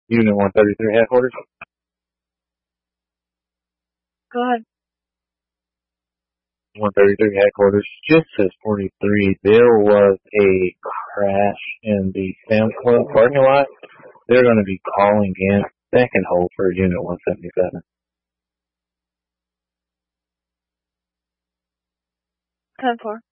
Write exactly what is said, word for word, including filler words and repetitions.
Unit one thirty-three headquarters. Go ahead. one thirty-three headquarters. Just says forty-three. There was a crash in the Sam's Club parking lot. They're going to be calling in second hold for Unit one seventy-seven. ten four.